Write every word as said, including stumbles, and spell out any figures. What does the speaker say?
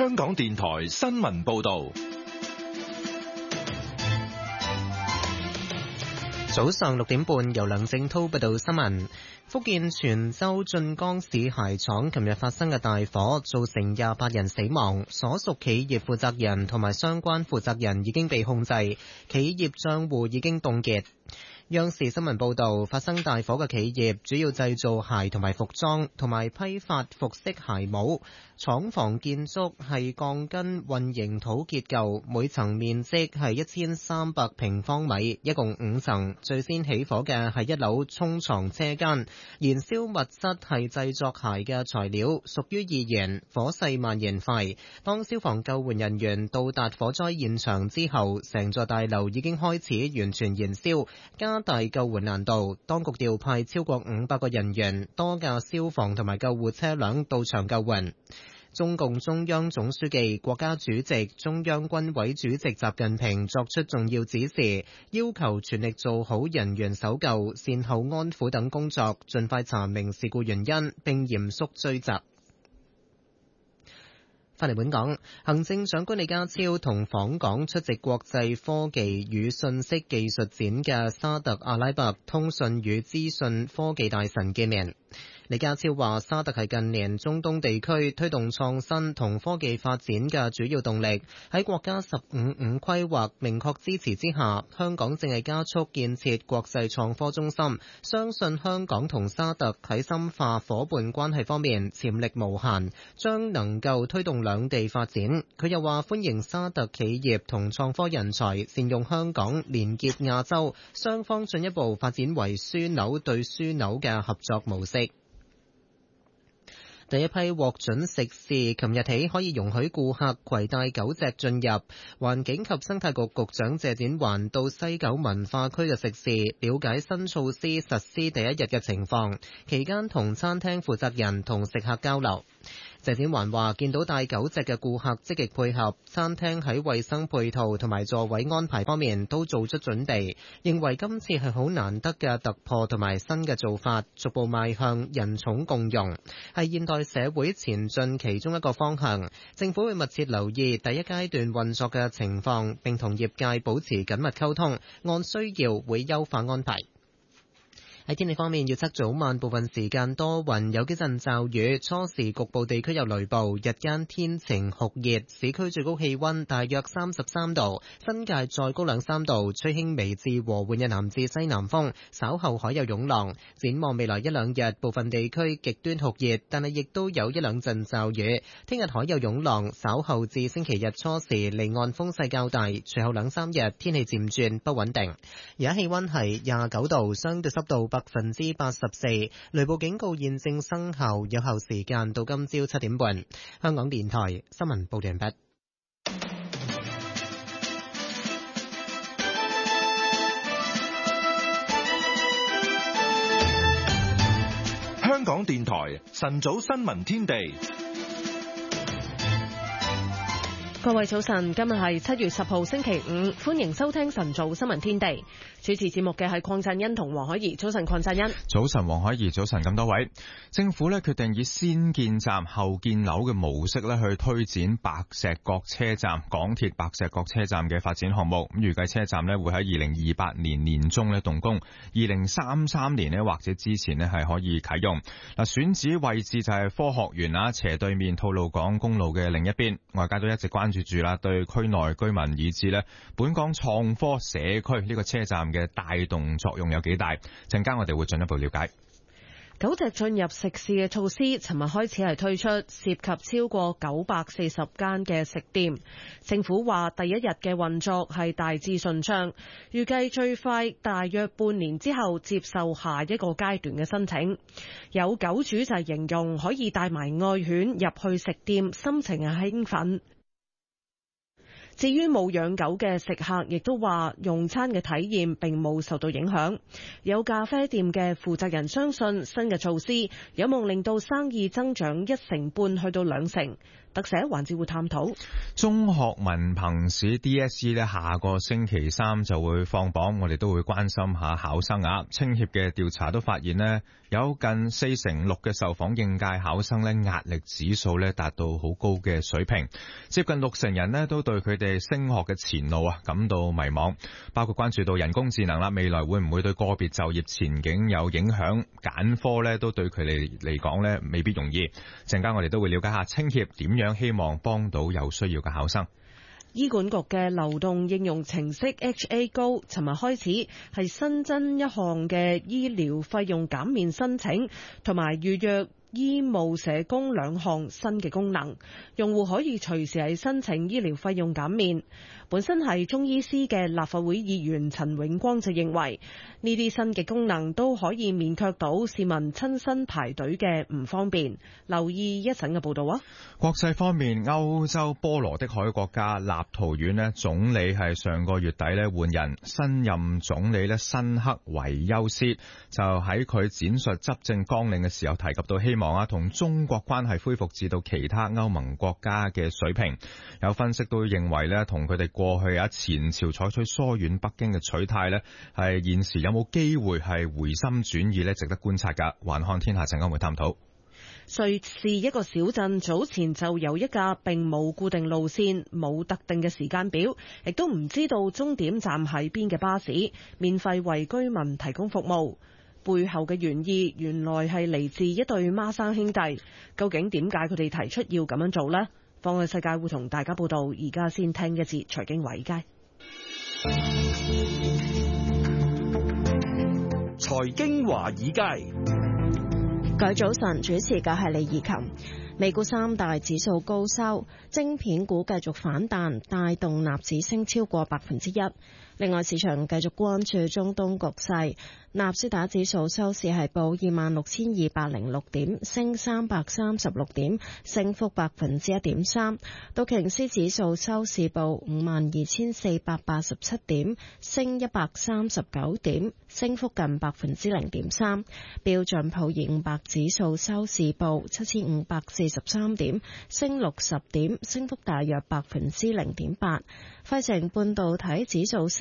香港電台新聞報道。 早上六點半，由梁正濤報道新聞。福建泉州晉江市鞋廠琴日發生嘅大火，造成廿八人死亡，所屬企業負責人同埋相關負責人已經被控制，企業賬戶已經凍結。央視新聞報道，發生大火嘅企業主要製造鞋同埋服裝，同埋批發服飾鞋帽。廠房建築係鋼筋混凝土結構，每層面積係一千三百平方米，一共五層。最先起火嘅係一樓沖床車間，燃燒物質係製作鞋嘅材料，屬於易燃，火勢蔓延快。當消防救援人員到達火災現場之後，成座大樓已經開始完全燃燒，加大救援難度。當局調派超過五百個人員，多架消防同埋救護車輛到場救援。中共中央總書記、國家主席、中央軍委主席習近平作出重要指示，要求全力做好人員搜救、善後安撫等工作，盡快查明事故原因，並嚴肅追責。翻嚟本港，行政長官李家超同訪港出席國際科技與信息技術展嘅沙特阿拉伯通訊與資訊科技大臣見面。李家超話，沙特係近年中東地區推動創新同科技發展嘅主要動力。喺國家十五五規劃明確支持之下，香港正係加速建設國際創科中心，相信香港同沙特喺深化夥伴關係方面潛力無限，將能夠推動兩地發展。佢又話歡迎沙特企業同創科人才善用香港連結亞洲，雙方進一步發展為樞紐對樞紐嘅合作模式。第一批獲准食肆，琴日起可以容許顧客攜帶狗隻進入。環境及生態局局長謝展寰到西九文化區嘅食肆，了解新措施實施第一日嘅情況，期間同餐廳負責人同食客交流。謝展寰話見到帶狗隻嘅顧客積極配合，餐廳喺衛生配套同埋座位安排方面都做出準備，認為今次係好難得嘅突破同埋新嘅做法，逐步邁向人寵共融，係現代社會前進其中一個方向。政府會密切留意第一階段運作嘅情況，並同業界保持緊密溝通，按需要會優化安排。喺天氣方面，預測早晚部分時間多雲，有幾陣驟雨，初時局部地區有雷暴，日間天晴酷熱，市區最高氣溫大約三十三度，新界再高兩三度，吹輕微至和緩嘅南至西南風，稍後海有湧浪。展望未來一兩日，部分地區極端酷熱，但係亦都有一兩陣驟雨。聽日海有湧浪，稍後至星期日初時離岸風勢較大，隨後兩三日天氣漸轉不穩定。而家氣溫係廿九度，相對濕度百分之八十四，雷暴警告現正生效，有效時間到今朝七點半。香港電台新聞報道完畢。 香港電台晨早新聞天地。 各位早晨，今日係七月十號星期五，歡迎收聽晨早新聞天地。主持節目嘅係鄺振欣同黃海怡。早晨，鄺振欣。 早晨，黃海怡。早晨，咁多位。政府咧決定以先建站後建樓嘅模式咧去推展白石角車站，港鐵白石角車站嘅發展項目。咁預計車站咧會喺二零二八年年中咧動工，二零三三年咧或者之前咧係可以啟用。嗱，選址位置就係科學園啊，斜對面吐露港公路嘅另一邊。外界都一直關注住啦，對區內居民以至咧本港創科社區呢個車站嘅帶動作用有幾大？陣間我哋會進一步了解。 狗隻進入食肆嘅措施，尋日開始係推出，涉及超過九百四十間嘅食店。政府話第一日嘅運作係大致順暢，預計最快大約半年之後接受下一個階段嘅申請。有狗主就係形容可以帶埋愛犬入去食店，心情係興奮。 至於冇養狗嘅食客，亦都話用餐嘅體驗並冇受到影響。有咖啡店嘅負責人相信新嘅措施有望令到生意增長一成半去到兩成。特寫環節會探討。 中學文憑試 D S E 咧，下個星期三就會放榜，我哋都會關心下考生啊。青協嘅調查都發現咧，有近四成六嘅受訪應屆考生咧，壓力指數咧達到好高嘅水平，接近六成人咧都對佢哋升學嘅前路啊感到迷茫，包括關注到人工智能啦，未來會唔會對個別就業前景有影響？揀科咧都對佢哋嚟講咧未必容易。陣間我哋都會了解下青協點樣希望幫到有需要嘅考生。 醫管局嘅流動應用程式 H A Go 尋日開始係新增一項嘅醫療費用減免申請同埋預約醫務社工兩項新嘅功能，用戶可以隨時係申請醫療費用減免。本身係中醫師嘅立法會議員陳永光就認為，呢啲新嘅功能都可以免卻到市民親身排隊嘅唔方便。留意一陣嘅報導啊！ 國際方面，歐洲波羅的海國家立陶宛咧總理係上個月底咧換人，新任總理咧辛克維休斯就喺佢展述執政綱領嘅時候提及到希望啊同中國關係恢復至到其他歐盟國家嘅水平。有分析都認為咧同佢哋過去啊前朝採取疏遠北京嘅取態咧係現時有冇機會係回心轉意咧值得觀察㗎。環看天下陣間會探討。 瑞士一個小鎮早前就有一架並冇固定路線、冇特定嘅時間表，亦都唔知道終點站喺邊嘅巴士，免費為居民提供服務。背後嘅原意原來係嚟自一對孖生兄弟，究竟點解佢哋提出要咁樣做呢？放眼世界會同大家報道，而家先聽一節財經華爾街。 財經華爾街。 各位早晨，主持嘅係李怡琴。美股三大指數高收，晶片股繼續反彈，帶動納指升超過百分之一。另外，市場繼續關注中東局勢。納斯達指數收市係報二萬六千二百零六點，升三百三十六點，升幅百分之一點三。道瓊斯指數收市報五萬二千四百八十七點，升一百三十九點，升幅近百分之零點三。標準普爾五百指數收市報七千五百四十三點，升六十點，升幅大約百分之零點八。費城半導體指數